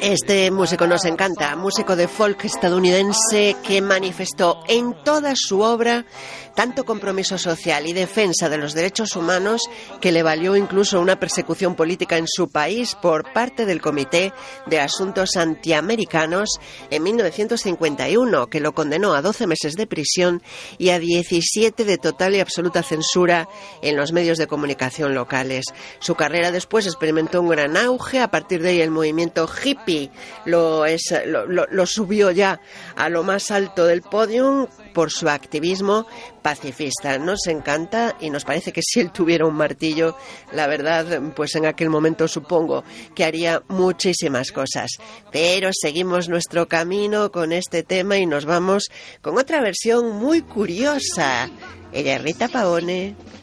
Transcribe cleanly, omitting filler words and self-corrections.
Este músico nos encanta, músico de folk estadounidense que manifestó en toda su obra tanto compromiso social y defensa de los derechos humanos que le valió incluso una persecución política en su país por parte del Comité de Asuntos Antiamericanos en 1951, que lo condenó a 12 meses de prisión y a 17 de total y absoluta censura en los medios de comunicación locales. Su carrera después experimentó un gran auge. A partir de ahí el movimiento hippie lo subió ya a lo más alto del podium por su activismo pacifista. Nos encanta y nos parece que si él tuviera un martillo, la verdad, pues en aquel momento supongo que haría muchísimas cosas. Pero seguimos nuestro camino con este tema y nos vamos con otra versión muy curiosa. Ella es Rita Pavone.